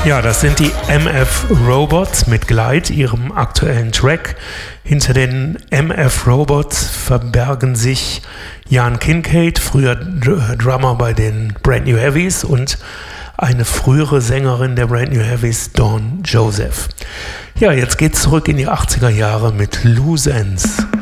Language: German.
Ja, das sind die MF Robots mit Glide, ihrem aktuellen Track. Hinter den MF Robots verbergen sich Jan Kincaid, früher Drummer bei den Brand New Heavies, und eine frühere Sängerin der Brand New Heavies, Dawn Joseph. Ja, jetzt geht's zurück in die 80er Jahre mit Loose Ends.